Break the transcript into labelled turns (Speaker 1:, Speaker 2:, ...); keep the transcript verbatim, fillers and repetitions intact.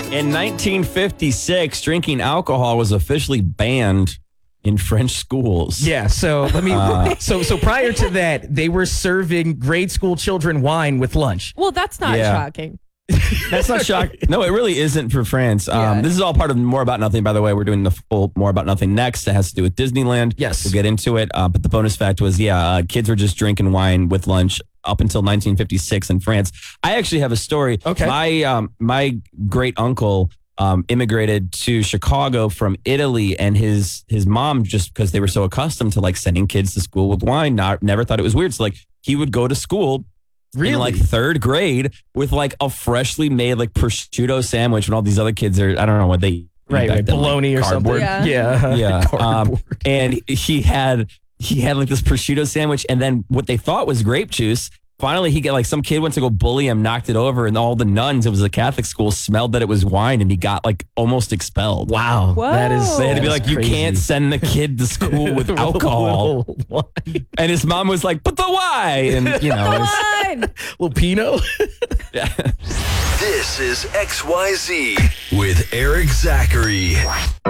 Speaker 1: In nineteen fifty-six, drinking alcohol was officially banned in French schools.
Speaker 2: Yeah, so let me.
Speaker 1: Uh,
Speaker 2: so so prior to that, they were serving grade school children wine with lunch.
Speaker 3: Well, that's not
Speaker 1: Yeah.
Speaker 3: shocking.
Speaker 1: That's not shocking. No, it really isn't for France. Um,
Speaker 3: Yeah.
Speaker 1: This is all part of More About Nothing, by the way. We're doing the full More About Nothing next. It has to do with Disneyland.
Speaker 2: Yes.
Speaker 1: We'll get into it. Uh, but the bonus fact was, yeah, uh, kids were just drinking wine with lunch up until nineteen fifty-six in France. I actually have a story.
Speaker 2: Okay.
Speaker 1: My, um, my great uncle um, immigrated to Chicago from Italy, and his his mom, just because they were so accustomed to like sending kids to school with wine, not, never thought it was weird. So like he would go to school
Speaker 2: Really?
Speaker 1: in like third grade with like a freshly made like prosciutto sandwich, when all these other kids are, I don't know what they eat
Speaker 2: Right,
Speaker 1: back
Speaker 2: right.
Speaker 1: then, like
Speaker 2: Bologna or
Speaker 1: cardboard.
Speaker 2: something.
Speaker 3: Yeah.
Speaker 2: Yeah.
Speaker 1: Yeah. Um,
Speaker 2: Cardboard.
Speaker 1: and he had he had like this prosciutto sandwich, and then what they thought was grape juice. Finally, he got like some kid went to go bully him, knocked it over, and all the nuns, it was a Catholic school, smelled that it was wine, and he got like almost expelled.
Speaker 2: Wow.
Speaker 3: Whoa.
Speaker 2: That is.
Speaker 1: They had to be
Speaker 2: that
Speaker 1: like,
Speaker 2: is
Speaker 1: you
Speaker 2: crazy.
Speaker 1: can't send the kid to school with alcohol.
Speaker 2: Little wine.
Speaker 1: And his mom was like, but the why? And you know, it was-
Speaker 3: Fine.
Speaker 2: Little Pinot.
Speaker 4: This is X Y Z with Eric Zachary.